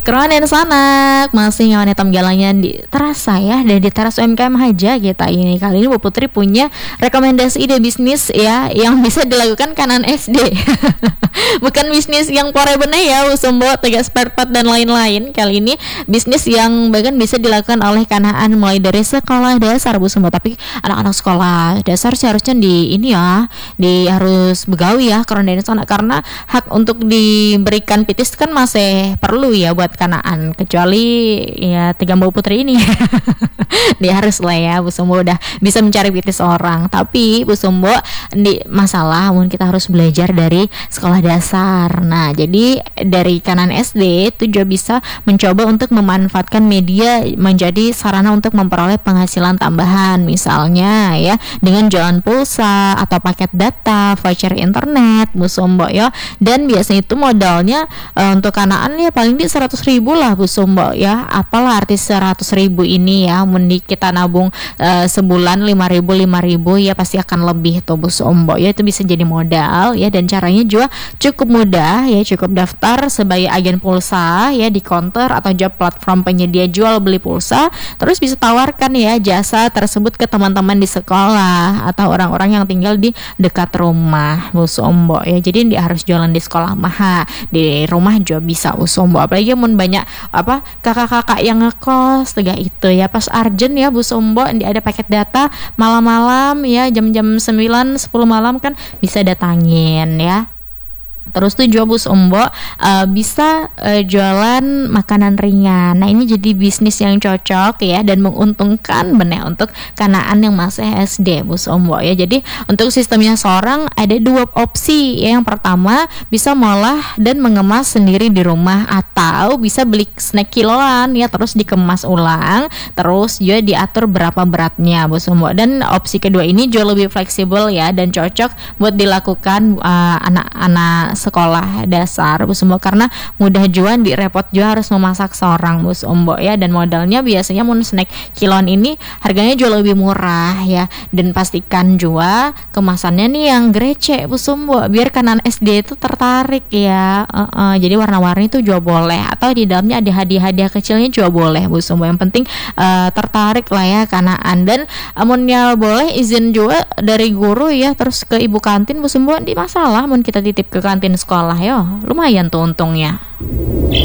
Keronen sanak masih nyaman hitam galanya di terasa ya, dan di teras UMKM aja kita ini. Kali ini Bu Putri punya rekomendasi ide bisnis ya yang bisa dilakukan kanan SD. Bukan bisnis yang poreben ya Bu Sumbo, tiga spare part dan lain-lain. Kali ini bisnis yang bahkan bisa dilakukan oleh kanaan mulai dari sekolah dasar Bu Sumbo. Tapi anak-anak sekolah dasar seharusnya di ini ya, di harus begawi ya keronen sanak, karena hak untuk diberikan pitis kan masih perlu ya buat kanaan, kecuali ya tiga Mbak Putri ini. Dia harus lah ya Bu Sumbo udah bisa mencari pitis orang. Tapi Bu Sumbo di masalah mungkin kita harus belajar dari sekolah dasar. Nah jadi dari kanan SD itu juga bisa mencoba untuk memanfaatkan media menjadi sarana untuk memperoleh penghasilan tambahan, misalnya ya dengan jualan pulsa atau paket data, voucher internet Bu Sumbo ya. Dan biasanya itu modalnya untuk kanaan ya paling di 100.000 lah Bu Sumbo ya. Apalah arti 100.000 ini ya, mending kita nabung sebulan 5.000 ya pasti akan lebih tuh Bu Sumbo ya. Itu bisa jadi modal ya, dan caranya juga cukup mudah ya. Cukup daftar sebagai agen pulsa ya di counter atau job platform penyedia jual beli pulsa, terus bisa tawarkan ya jasa tersebut ke teman-teman di sekolah atau orang-orang yang tinggal di dekat rumah Bu Sumbo ya. Jadi dia harus jualan di sekolah mah, di rumah juga bisa Bu Sumbo. Apalagi mun banyak apa kakak-kakak yang ngekos tega itu ya, pas urgent ya Bu Sumbo ada paket data malam-malam ya, jam-jam 9-10 malam kan bisa datangin ya. Terus tuh juga Bu Sumbo bisa jualan makanan ringan. Nah ini jadi bisnis yang cocok ya dan menguntungkan bener untuk kanaan yang masih SD Bu Sumbo ya. Jadi untuk sistemnya seorang ada dua opsi ya. Yang pertama bisa ngolah dan mengemas sendiri di rumah, atau bisa beli snack kiloan ya terus dikemas ulang, terus juga diatur berapa beratnya Bu Sumbo. Dan opsi kedua ini juga lebih fleksibel ya dan cocok buat dilakukan anak-anak sekolah dasar Bu Sumbo, karena mudah jual, di repot juga harus memasak seorang Bu Sumbo ya. Dan modalnya biasanya mun snack kiloan ini harganya juga lebih murah ya, dan pastikan juga kemasannya nih yang grece Bu Sumbo biar kanan SD itu tertarik ya. Jadi warna-warni itu juga boleh, atau di dalamnya ada hadiah-hadiah kecilnya juga boleh Bu Sumbo. Yang penting tertarik lah ya kanaan. Dan amunnya boleh izin juga dari guru ya, terus ke ibu kantin Bu Sumbo, di masalah mun kita titip ke kantin sekolah ya lumayan tuh untungnya.